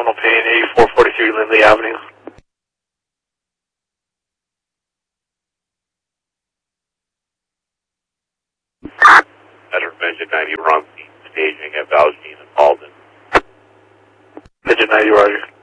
Donald Payne, 8443 Lindley Avenue. Midget 90 wrong staging at Valjean and Malden. Midget 90, roger.